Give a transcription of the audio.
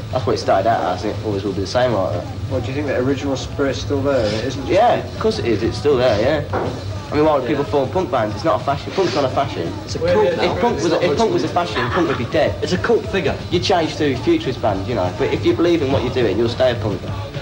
That's what it started out as, and it always will be the same like that. Well, do you think that original spirit's still there? It isn't just Yeah, of course it is. It's still there, yeah. I mean, why would people form punk bands? It's not a fashion. Punk's not a fashion. It's a cult. If punk was a fashion, punk would be dead. It's a cult figure. You change to a futurist band, you know. But if you believe in what you're doing, you'll stay a punk.